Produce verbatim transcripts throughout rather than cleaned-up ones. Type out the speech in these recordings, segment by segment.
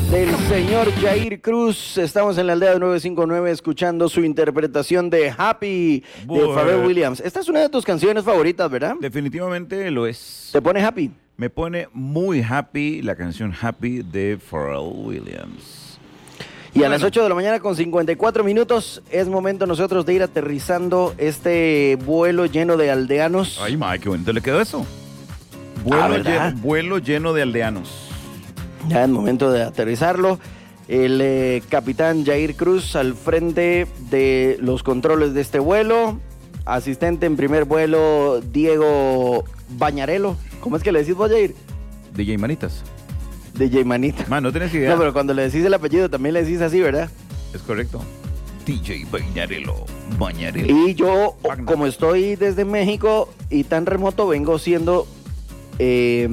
del señor Jair Cruz. Estamos en la aldea de nueve cinco nueve escuchando su interpretación de Happy de Bueno. Pharrell Williams. Esta es una de tus canciones favoritas, ¿verdad? Definitivamente lo es. ¿Te pone happy? Me pone muy happy la canción Happy de Pharrell Williams. Y Bueno. a las ocho de la mañana con cincuenta y cuatro minutos es momento nosotros de ir aterrizando este vuelo lleno de aldeanos. Ay, ma, qué bonito le quedó eso. Vuelo, Ah, ¿verdad? lleno, vuelo lleno de aldeanos. Ya es momento de aterrizarlo. El eh, capitán Jair Cruz al frente de los controles de este vuelo. Asistente en primer vuelo, Diego Bañarelo. ¿Cómo es que le decís vos, Jair? D J Manitas. D J Manita. Man, no tenés idea. No, pero cuando le decís el apellido también le decís así, ¿verdad? Es correcto. D J Bañarelo. Bañarelo. Y yo, o- Wagner. como estoy desde México y tan remoto, vengo siendo eh,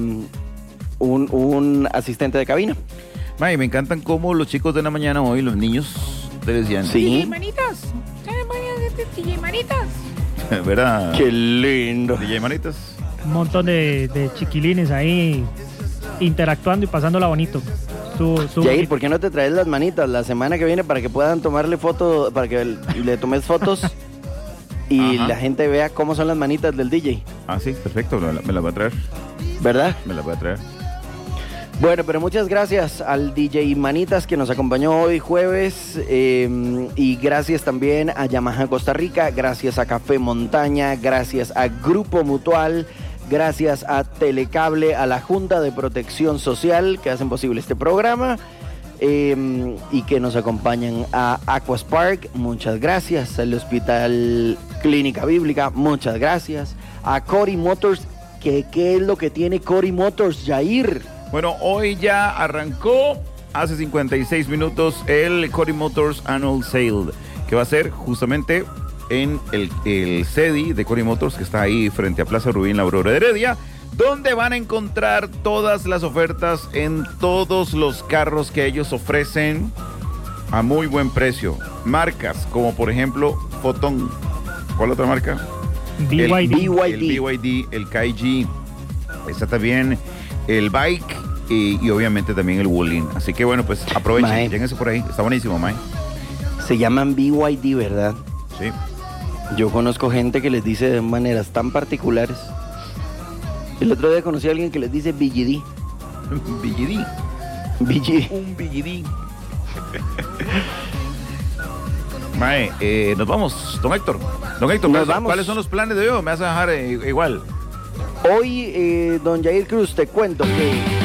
un, un asistente de cabina. Ma, y me encantan cómo los chicos de la mañana hoy, los niños, te decían. Sí. D J Manitas. ¿Saben varias de D J Manitas? ¿Verdad? ¡Qué lindo! D J Manitas. Un montón de, de chiquilines ahí interactuando y pasándola bonito. Su, su Jair, ¿por qué no te traes las manitas la semana que viene para que puedan tomarle fotos, para que le tomes fotos y Ajá. la gente vea cómo son las manitas del D J? Ah, sí, perfecto. Me la, me la voy a traer. ¿Verdad? Me la voy a traer. Bueno, pero muchas gracias al D J Manitas que nos acompañó hoy jueves eh, y gracias también a Yamaha Costa Rica, gracias a Café Montaña, gracias a Grupo Mutual, gracias a Telecable, a la Junta de Protección Social que hacen posible este programa eh, y que nos acompañan a Aquaspark, muchas gracias, al Hospital Clínica Bíblica, muchas gracias, a Cory Motors, que qué es lo que tiene Cory Motors, Jair. Bueno, hoy ya arrancó hace cincuenta y seis minutos el Cory Motors Annual Sale, que va a ser justamente en el, el C E D I de Cory Motors, que está ahí frente a Plaza Rubín, La Aurora de Heredia, donde van a encontrar todas las ofertas en todos los carros que ellos ofrecen a muy buen precio. Marcas como por ejemplo Photon. ¿Cuál otra marca? B Y D. B Y D. El B Y D, el K G. Está también el Bike y, y obviamente también el Wuling. Así que bueno, pues aprovechen, Mae. lléguense por ahí. Está buenísimo, Mae. Se llaman B Y D, ¿verdad? Sí. Yo conozco gente que les dice de maneras tan particulares. El otro día conocí a alguien que les dice B G D. B G D. B G D. Un B G D. Mae, eh, nos vamos, don Héctor. Don Héctor, Nos ¿cuáles, vamos. ¿cuáles son los planes de hoy? Me vas a dejar eh, igual. Hoy, eh, don Jair Cruz, te cuento que